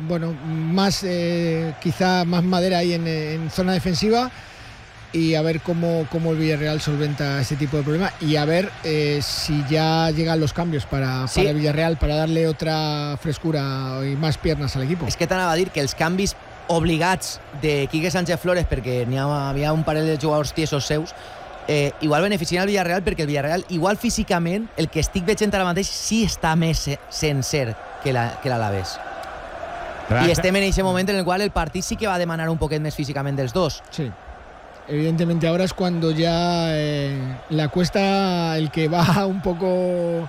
bueno, más quizá más madera ahí en zona defensiva, y a ver cómo el Villarreal solventa ese tipo de problemas, y a ver si ya llegan los cambios para el Villarreal, para darle otra frescura y más piernas al equipo. És que t'anava a dir que els canvis obligats de Quique Sánchez Flores, perquè havia un parell de jugadors tiesos seus, igual beneficien el Villarreal, perquè el Villarreal igual físicament, el que estic veient ara mateix, sí està més sencer que l'Alavés. I estem en aquest moment en el qual el partit sí que va demanar un poquet més físicament dels dos. Sí. Evidentemente ahora es cuando ya la cuesta, el que va un poco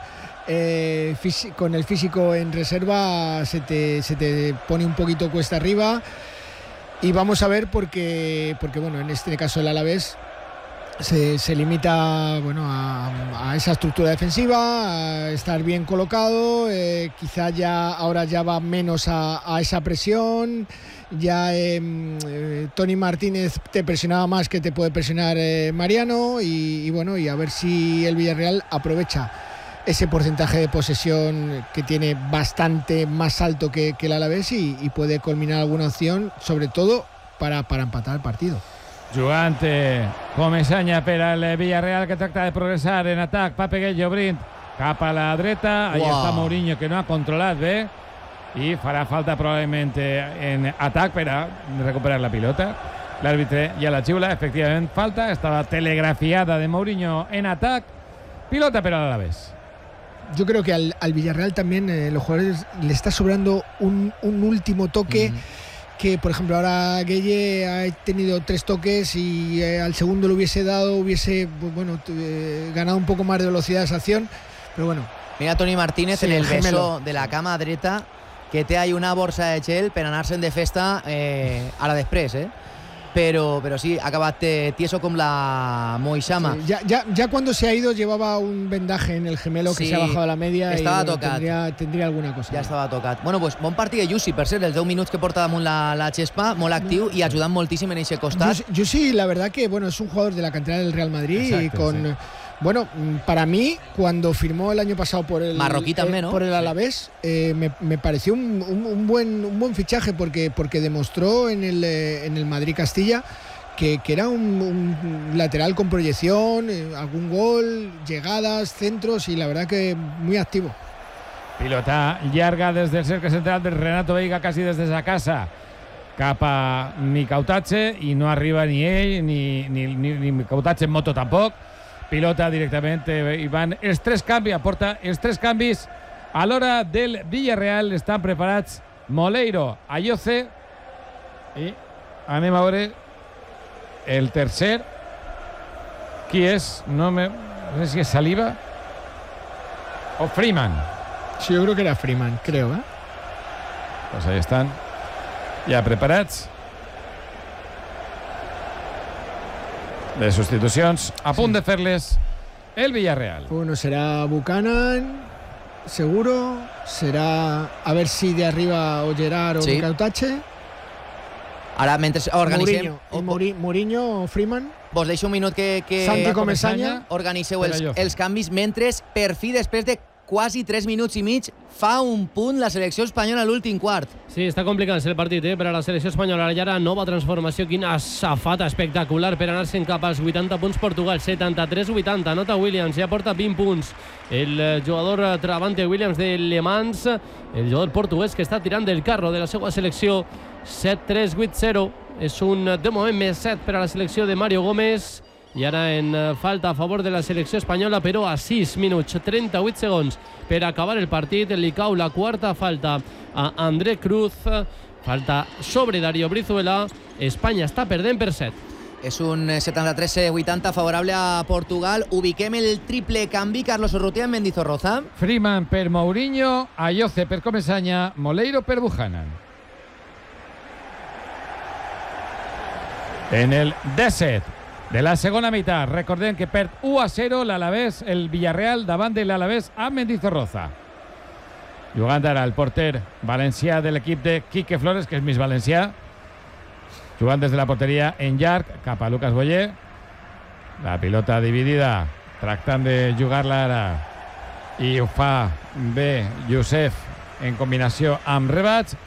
con el físico en reserva, se te pone un poquito cuesta arriba, y vamos a ver porque bueno, en este caso el Alavés se limita, bueno, a esa estructura defensiva, a estar bien colocado, quizá ahora ya va menos a esa presión. Ya Tony Martínez te presionaba más que te puede presionar Mariano, y bueno, y a ver si el Villarreal aprovecha ese porcentaje de posesión que tiene bastante más alto que el Alavés, y puede culminar alguna opción, sobre todo para empatar el partido. Jugant Comesaña per al Villarreal, que tracta de progressar en atac. Pape Gueye-Obrint cap a la dreta. Ahí està Mourinho, que no ha controlat bé, i farà falta probablement en atac per a recuperar la pilota. L'àrbitre ja la xiula, efectivament falta, estava telegrafiada de Mourinho en atac. Pilota per al Alavés. Yo creo que al Villarreal también los jugadores le está sobrando un último toque. Que por ejemplo ahora Gueye ha tenido 3 toques, y al segundo le hubiese ganado un poco más de velocidad esa acción, pero bueno. Mira Toni Martínez, sí, en el beso de la cama dreta, que té ahí una borsa de gel per anar-se'n de festa ara després, pero sí, ha acabat tieso com la Moixama. Sí, ya cuando se ha ido llevava un vendaje en el gemelo, que se ha bajado a la media, estava y tocat. Tendría alguna cosa. Ja estava tocat. Bueno, pues bon partit de Yusi, per cert, els 10 minuts que porta damunt la Xespa, molt actiu i ajudant moltíssim en aquest costat. Yusi, la verdad que bueno, es un jugador de la cantera del Real Madrid. Exacto, y con... Sí. Bueno, para mí, cuando firmó el año pasado por el Marroquí también, ¿no? Por el Alavés, me pareció un buen fichaje, porque demostró en el Madrid Castilla que era un lateral con proyección, algún gol, llegadas, centros, y la verdad que muy activo. Pilota llarga des del cercle central de Renato Veiga, quasi des de sa casa cap a Mikautadze, i no arriba ni ell ni Mikautadze en moto tampoc. Pilota directament, i van els 3 canvis, aporta els 3 canvis a l'hora del Villarreal. Estan preparats Moleiro, Ayoce, i anem a veure el tercer. Qui és? No sé si és Saliba o Freeman. Sí, yo creo que era Freeman, creo, Pues ahí están, ya preparados. De sustitucions, a punt de fer-les el Villarreal. Bueno, será Buchanan, seguro. Será, a ver si de arriba o Gerard o Mikautadze. Ara, mentre organitzem... Mourinho o Freeman. Vos deixo un minut que Santi Comesaña organitzeu els canvis, mentre per fi, després de quasi 3 minuts i mig, fa un punt la selecció espanyola a l'últim quart. Sí, està complicant-se el partit per a la selecció espanyola. I ara nova transformació, quina safata espectacular per anar-se'n cap als 80 punts Portugal, 73-80. Nota Williams, ja porta 20 punts. El jugador Travante Williams de Le Mans, el jugador portuguès que està tirant del carro de la seva selecció. 7-3, 8-0. És un, de moment, més 7 per a la selecció de Mario Gómez. I ara en falta a favor de la selecció espanyola, però a 6 minuts, 38 segons per acabar el partit. Li cau la quarta falta a André Cruz. Falta sobre Darío Brizuela. Espanya està perdent per 7. És un 73-80 favorable a Portugal. Ubiquem el triple canvi. Carlos Urrutia en Mendizorroza. Freeman per Mourinho, Ayoce per Comesaña, Moleiro per Buchanan. En el 17 de la segona meitat, recordem que perd 1-0 l'Alavés, el Villarreal davant de l'Alavés a Mendizorroza. Jugant ara el porter valencià de l'equip de Quique Flores, que és més valencià. Jugant des de la porteria en llarg cap a Lucas Boyer. La pilota dividida, tractant de jugar-la ara. I ho fa bé Youssef en combinació amb Rebach.